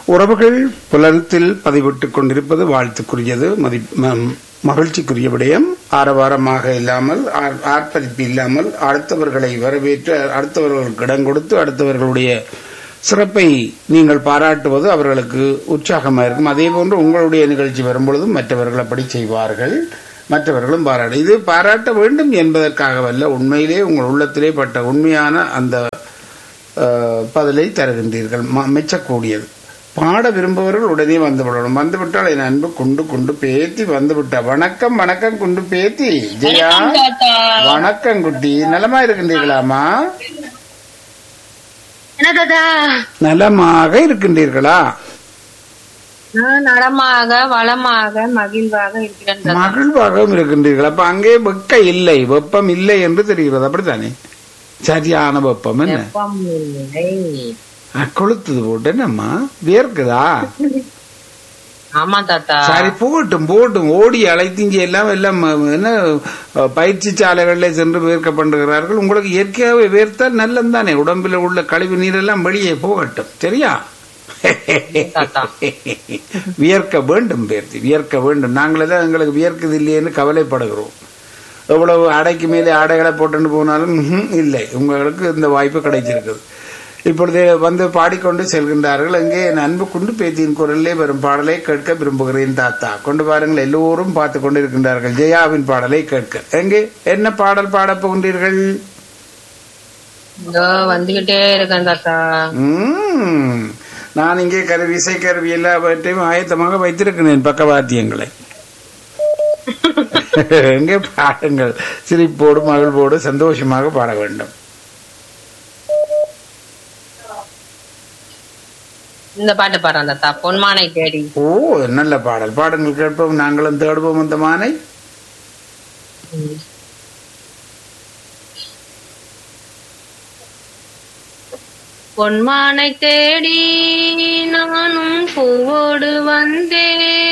உறவுகள் புலனத்தில் பதிவிட்டுக் கொண்டிருப்பது வாழ்த்துக்குரியது, மகிழ்ச்சிக்குரிய விடயம். ஆரவாரமாக இல்லாமல், ஆர்ப்பரிப்பு இல்லாமல், அடுத்தவர்களை வரவேற்று அடுத்தவர்களுக்கு இடம் கொடுத்து அடுத்தவர்களுடைய சிறப்பை நீங்கள் பாராட்டுவது அவர்களுக்கு உற்சாகமாக இருக்கும். அதே போன்று உங்களுடைய நிகழ்ச்சி வரும்பொழுதும் மற்றவர்கள் அப்படி செய்வார்கள், மற்றவர்களும் பாராட்டு. இது பாராட்ட வேண்டும் என்பதற்காகவல்ல, உண்மையிலே உங்கள் உள்ளத்திலே பட்ட உண்மையான அந்த பதிலை தருகின்றீர்கள், மெச்சக்கூடியது. பாட விரும்புபவர்கள் உடனே வந்துவிடணும். வந்துவிட்டால் என் அன்பு குண்டு குண்டு பேத்தி வந்துவிட்டா. வணக்கம் வணக்கம் குண்டு பேத்தி. ஜெயா வணக்கம் குட்டி, நலமா இருக்கின்றீர்களாமா? நலமாக இருக்கின்றீர்களா? நலமாக வளமாக மகிழ்வாக இருக்கிறேன். மகிழ்வாகவும் இருக்கின்றீர்கள். அப்ப அங்கே வெக்க இல்லை, வெப்பம் இல்லை என்று தெரிகிறது, அப்படித்தானே? சரியான வெப்பம் என்ன? கொளுத்துது போட்டு என்னம்மா வியர்க்குதா? ஆமா தாத்தா. சரி போட்டும் போட்டும், ஓடி அழைத்திஞ்சி எல்லாம் எல்லாம் என்ன பயிற்சி சாலைகளில் சென்று வேர்க்கப்படுகிறார்கள். உங்களுக்கு இயற்கையாகவே வேர்த்தால் நல்லந்தானே, உடம்பில் உள்ள கழிவு நீரெல்லாம் வெளியே போகட்டும், சரியா? வியர்க்க வேண்டும் பேர்த்தி, வியர்க்க வேண்டும். நாங்களே எங்களுக்கு வியர்க்குது இல்லையேன்னு கவலைப்படுகிறோம். எவ்வளவு ஆடைக்கு மேலே ஆடைகளை போட்டுன்னு போனாலும் இல்லை, உங்களுக்கு இந்த வாய்ப்பு கிடைச்சிருக்குது. இப்பொழுது வந்து பாடிக்கொண்டு செல்கின்றார்கள். எங்கே என் அன்பு குண்டு பேத்தியின் குரலிலே வரும் பாடலை கேட்க விரும்புகிறேன் தாத்தா. கொண்டு பாருங்கள், எல்லோரும் பார்த்து கொண்டு இருக்கின்றார்கள் ஜெயாவின் பாடலை கேட்க. எங்கே என்ன பாடல் பாடப் போகின்றீர்கள்? வந்துகிட்டே இருக்கேன் தாத்தா. நான் இங்கே இசை கருவி எல்லாவற்றையும் ஆயத்தமாக வைத்திருக்கிறேன், பக்கவாத்தியங்களை. எங்கே பாடுங்கள், சிரிப்போடு மகிழ்வோடு சந்தோஷமாக பாட வேண்டும். இந்த பாட்டு பாடுறேன் தாத்தா, பொன்மானை தேடி. ஓ, நல்ல பாடல், பாடுங்கள், கேட்போம், நாங்களும் தேடுவோம் அந்த மானை. பொன்மானை தேடி நானும் பூவோடு வந்தேன்,